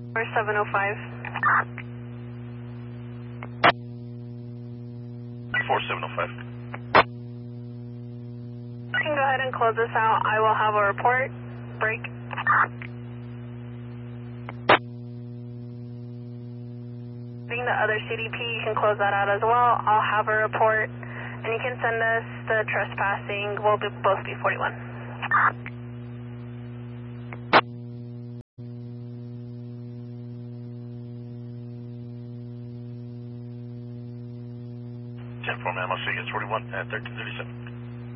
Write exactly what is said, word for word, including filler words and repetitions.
four seven oh five. four seven oh five. You can go ahead and close this out. I will have a report. Break. Being the other C D P, you can close that out as well. I'll have a report, and you can send us the trespassing. We'll be, both be forty-one. ten four, ma'am. I'll see you against forty-one at thirteen thirty-seven.